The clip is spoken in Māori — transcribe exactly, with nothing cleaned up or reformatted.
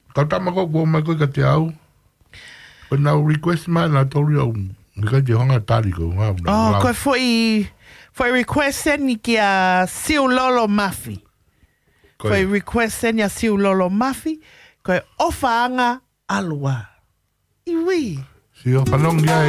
Kau tama ko ko mai ko ka te au. Ko na request mai na tori au. Nika te honga tari ko. Oh, ko foi foi request ni kia siu lolo mafi. Ko request ni siu lolo mafi. Ko ofa anga alua. Iwi. Si o fanong ya